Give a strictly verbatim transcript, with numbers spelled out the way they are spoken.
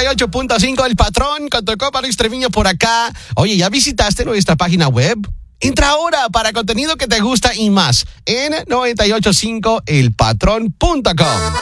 y ocho punto cinco El Patrón con tu copa Luis Treviño por acá. Oye, ¿ya visitaste nuestra página web? Entra ahora para contenido que te gusta y más en noventa y ocho punto cinco el patrón punto com.